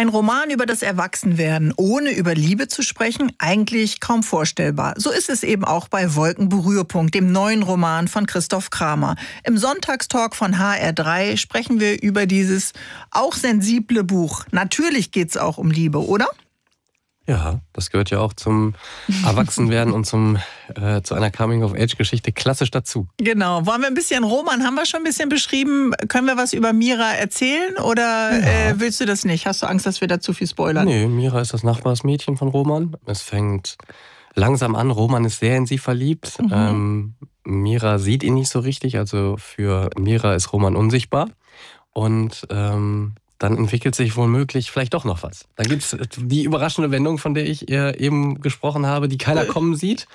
Ein Roman über das Erwachsenwerden, ohne über Liebe zu sprechen, eigentlich kaum vorstellbar. So ist es eben auch bei Wolkenberührpunkt, dem neuen Roman von Christoph Kramer. Im Sonntagstalk von HR3 sprechen wir über dieses auch sensible Buch. Natürlich geht's auch um Liebe, oder? Ja, das gehört ja auch zum Erwachsenwerden und zu einer Coming-of-Age-Geschichte klassisch dazu. Genau. Wollen wir ein bisschen, Roman haben wir schon ein bisschen beschrieben. Können wir was über Mira erzählen oder willst du das nicht? Hast du Angst, dass wir da zu viel spoilern? Nee, Mira ist das Nachbarsmädchen von Roman. Es fängt langsam an. Roman ist sehr in sie verliebt. Mira sieht ihn nicht so richtig. Also für Mira ist Roman unsichtbar. Und dann entwickelt sich womöglich vielleicht doch noch was. Dann gibt es die überraschende Wendung, von der ich eben gesprochen habe, die keiner kommen sieht.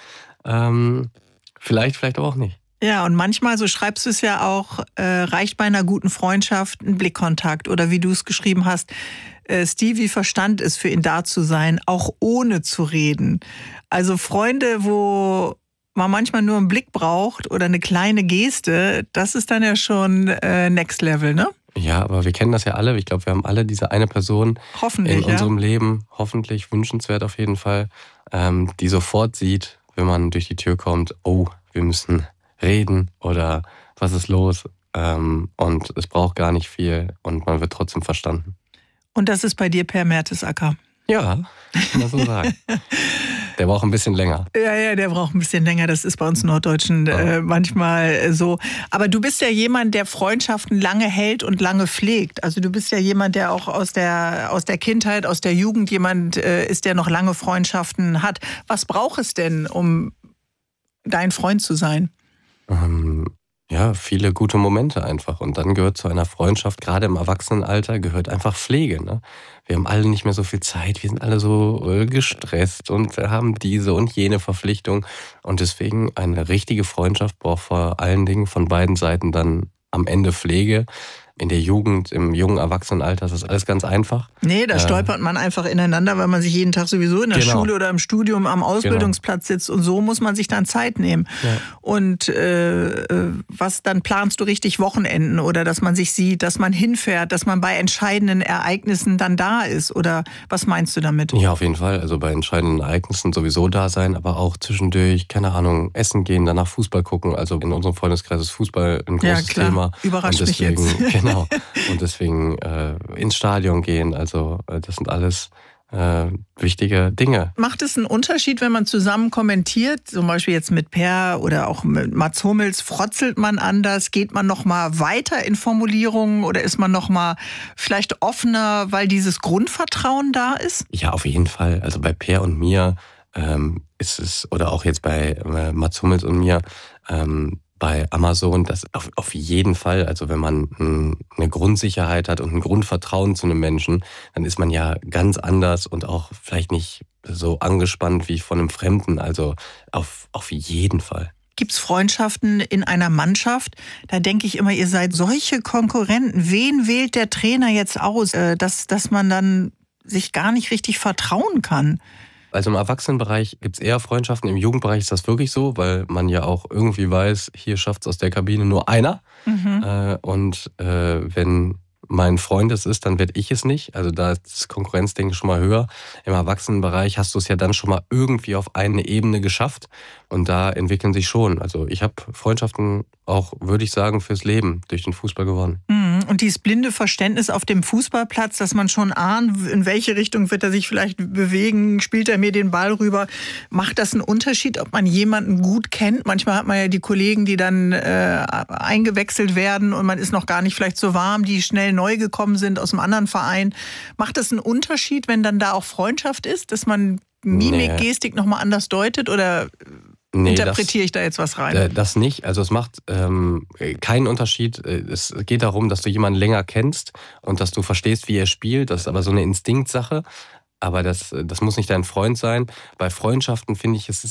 Vielleicht aber auch nicht. Ja, und manchmal, so schreibst du es ja auch, reicht bei einer guten Freundschaft ein Blickkontakt. Oder wie du es geschrieben hast, Stevie verstand es, für ihn da zu sein, auch ohne zu reden. Also Freunde, wo man manchmal nur einen Blick braucht oder eine kleine Geste, das ist dann ja schon Next Level, ne? Ja, aber wir kennen das ja alle. Ich glaube, wir haben alle diese eine Person in unserem Leben, hoffentlich wünschenswert auf jeden Fall, die sofort sieht, wenn man durch die Tür kommt, oh, wir müssen reden oder was ist los? Und es braucht gar nicht viel und man wird trotzdem verstanden. Und das ist bei dir Per Mertesacker? Ja, kann man so sagen. Der braucht ein bisschen länger. Ja, der braucht ein bisschen länger. Das ist bei uns Norddeutschen manchmal so. Aber du bist ja jemand, der Freundschaften lange hält und lange pflegt. Also du bist ja jemand, der auch aus der Kindheit, aus der Jugend jemand ist, der noch lange Freundschaften hat. Was braucht es denn, um dein Freund zu sein? Ja, viele gute Momente einfach. Und dann gehört zu einer Freundschaft, gerade im Erwachsenenalter, gehört einfach Pflege. Ne? Wir haben alle nicht mehr so viel Zeit, wir sind alle so gestresst und haben diese und jene Verpflichtung. Und deswegen eine richtige Freundschaft braucht vor allen Dingen von beiden Seiten dann am Ende Pflege. In der Jugend, im jungen Erwachsenenalter ist das alles ganz einfach. Nee, da stolpert man einfach ineinander, weil man sich jeden Tag sowieso in der Schule oder im Studium am Ausbildungsplatz sitzt. Und so muss man sich dann Zeit nehmen. Ja. Und was dann planst du richtig Wochenenden oder dass man sich sieht, dass man hinfährt, dass man bei entscheidenden Ereignissen dann da ist? Oder was meinst du damit? Ja, auf jeden Fall. Also bei entscheidenden Ereignissen sowieso da sein, aber auch zwischendurch, keine Ahnung, essen gehen, danach Fußball gucken. Also in unserem Freundeskreis ist Fußball ein großes Thema. Überrascht mich jetzt. Genau. Und deswegen ins Stadion gehen, also das sind alles wichtige Dinge. Macht es einen Unterschied, wenn man zusammen kommentiert, zum Beispiel jetzt mit Per oder auch mit Mats Hummels, frotzelt man anders, geht man noch mal weiter in Formulierungen oder ist man noch mal vielleicht offener, weil dieses Grundvertrauen da ist? Ja, auf jeden Fall. Also bei Per und mir ist es, oder auch jetzt bei Mats Hummels und mir, bei Amazon, das auf jeden Fall, also wenn man eine Grundsicherheit hat und ein Grundvertrauen zu einem Menschen, dann ist man ja ganz anders und auch vielleicht nicht so angespannt wie von einem Fremden, also auf jeden Fall. Gibt's Freundschaften in einer Mannschaft? Da denke ich immer, ihr seid solche Konkurrenten. Wen wählt der Trainer jetzt aus, dass man dann sich gar nicht richtig vertrauen kann? Also im Erwachsenenbereich gibt's eher Freundschaften, im Jugendbereich ist das wirklich so, weil man ja auch irgendwie weiß, hier schafft's aus der Kabine nur einer. Wenn mein Freund es ist, dann werde ich es nicht. Also da ist das Konkurrenzdenken schon mal höher. Im Erwachsenenbereich hast du es ja dann schon mal irgendwie auf eine Ebene geschafft und da entwickeln sich schon. Also ich habe Freundschaften auch, würde ich sagen, fürs Leben durch den Fußball gewonnen. Und dieses blinde Verständnis auf dem Fußballplatz, dass man schon ahnt, in welche Richtung wird er sich vielleicht bewegen, spielt er mir den Ball rüber. Macht das einen Unterschied, ob man jemanden gut kennt? Manchmal hat man ja die Kollegen, die dann eingewechselt werden und man ist noch gar nicht vielleicht so warm, die schnell neu gekommen sind aus einem anderen Verein. Macht das einen Unterschied, wenn dann da auch Freundschaft ist, dass man Mimik, Gestik nochmal anders deutet oder... interpretiere ich da jetzt was rein? Das nicht. Also es macht keinen Unterschied. Es geht darum, dass du jemanden länger kennst und dass du verstehst, wie er spielt. Das ist aber so eine Instinktsache. Aber das muss nicht dein Freund sein. Bei Freundschaften finde ich, es ist